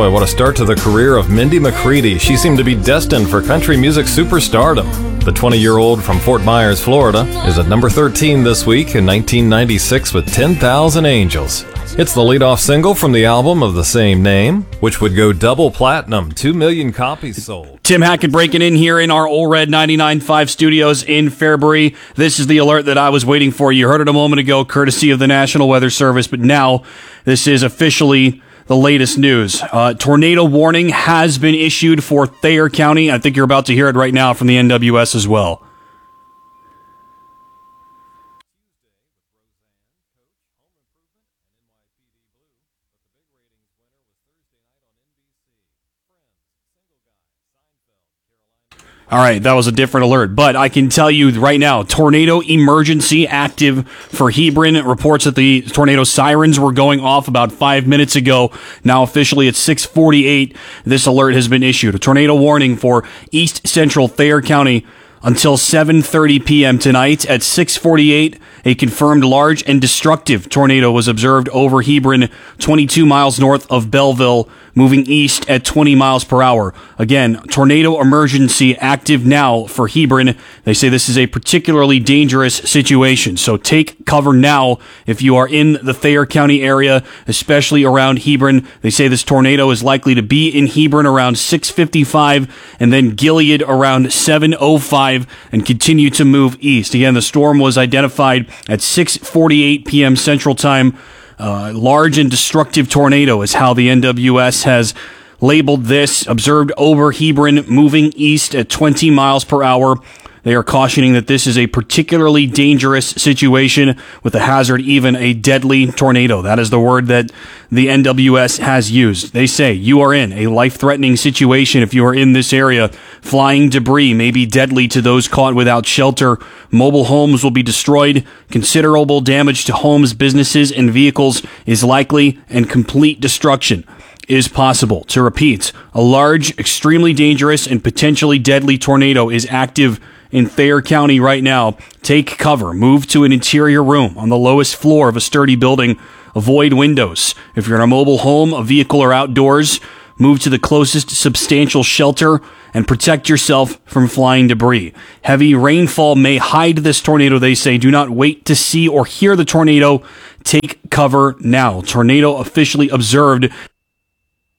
Boy, what a start to the career of Mindy McCready. She seemed to be destined for country music superstardom. The 20-year-old from Fort Myers, Florida, is at number 13 this week in 1996 with 10,000 Angels. It's the leadoff single from the album of the same name, which would go double platinum, 2 million copies sold. Tim Hackett breaking in here in our Ole Red 99.5 studios in Fairbury. This is the alert that I was waiting for. You heard it a moment ago, courtesy of the National Weather Service, but now this is officially the latest news. Tornado warning has been issued for Thayer County. I think you're about to hear it right now from the NWS as well. All right, that was a different alert, but I can tell you right now, tornado emergency active for Hebron. It reports that the tornado sirens were going off about 5 minutes ago. Now officially at 6:48, this alert has been issued. A tornado warning for East Central Thayer County until 7:30 p.m. tonight. At 6:48, a confirmed large and destructive tornado was observed over Hebron, 22 miles north of Belleville, moving east at 20 miles per hour. Again, tornado emergency active now for Hebron. They say this is a particularly dangerous situation, so take cover now if you are in the Thayer County area, especially around Hebron. They say this tornado is likely to be in Hebron around 6:55 and then Gilead around 7:05 and continue to move east. Again, the storm was identified at 6:48 p.m. Central Time. Large and destructive tornado is how the NWS has labeled this. Observed over Hebron, moving east at 20 miles per hour. They are cautioning that this is a particularly dangerous situation with a hazard, even a deadly tornado. That is the word that the NWS has used. They say you are in a life-threatening situation if you are in this area. Flying debris may be deadly to those caught without shelter. Mobile homes will be destroyed. Considerable damage to homes, businesses, and vehicles is likely, and complete destruction is possible. To repeat, a large, extremely dangerous, and potentially deadly tornado is active in Thayer County right now. Take cover. Move to an interior room on the lowest floor of a sturdy building. Avoid windows. If you're in a mobile home, a vehicle, or outdoors, move to the closest substantial shelter and protect yourself from flying debris. Heavy rainfall may hide this tornado, they say. Do not wait to see or hear the tornado. Take cover now. Tornado officially observed